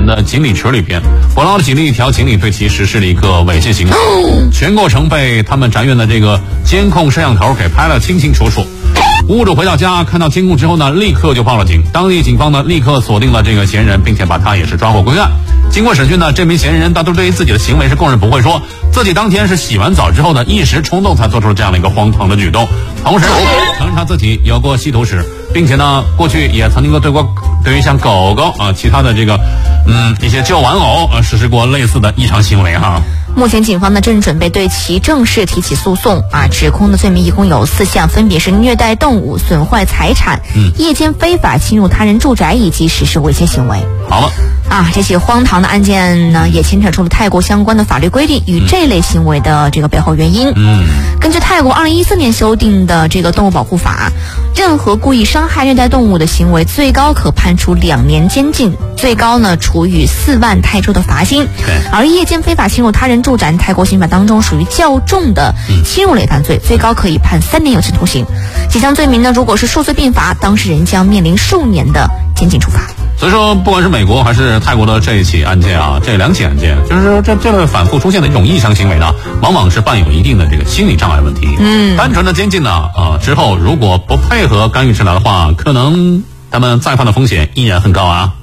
的锦鲤池里边，捕捞的锦鲤一条，锦鲤对其实施了一个猥亵行为，全过程被他们宅院的这个监控摄像头给拍了清清楚楚。屋主回到家看到监控之后呢，立刻就报了警。当地警方呢立刻锁定了这个嫌疑人，并且把他也是抓获归案。经过审讯呢，这名嫌疑人他都对于自己的行为是供认不讳，说自己当天是洗完澡之后呢，一时冲动才做出了这样的一个荒唐的举动。同时承认他自己有过吸毒史，并且呢过去也曾经对于像狗狗啊其他的这个一些旧玩偶实施过类似的异常行为哈。 目前警方呢正准备对其正式提起诉讼指控的罪名一共有4项，分别是虐待动物、损坏财产、夜间非法侵入他人住宅以及实施猥亵行为。 好了这起荒唐的案件呢，也牵扯出了泰国相关的法律规定与这类行为的这个背后原因。根据泰国2014年修订的这个动物保护法，任何故意伤害、虐待动物的行为，最高可判处2年监禁，最高呢处以4万泰铢的罚金。而夜间非法侵入他人住宅，泰国刑法当中属于较重的侵入类犯罪，最高可以判3年有期徒刑。几项罪名呢，如果是数罪并罚，当事人将面临数年的监禁处罚。 所以说，不管是美国还是泰国的这一起案件这2起案件，就是说这类反复出现的一种异常行为呢，往往是伴有一定的这个心理障碍问题。单纯的监禁呢，之后如果不配合干预治疗的话，可能他们再犯的风险依然很高啊。